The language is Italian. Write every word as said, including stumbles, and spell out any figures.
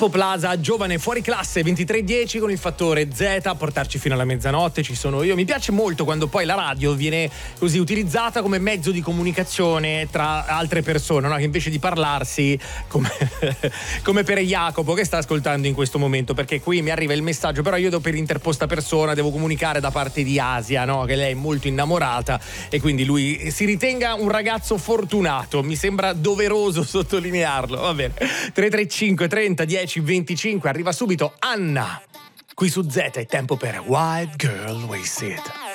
Expo Plaza, giovane fuori classe, ventitré dieci con il fattore Z, a portarci fino alla mezzanotte ci sono io. Mi piace molto quando poi la radio viene così utilizzata come mezzo di comunicazione tra altre persone, no? Che invece di parlarsi come, come per Jacopo che sta ascoltando in questo momento, perché qui mi arriva il messaggio, però io devo per interposta persona devo comunicare da parte di Asia, no? Che lei è molto innamorata e quindi lui si ritenga un ragazzo fortunato, mi sembra doveroso sottolinearlo. Va bene, tre tre cinque trenta dieci venticinque, arriva subito Anna qui su Z, è tempo per Wild Girl Wasted.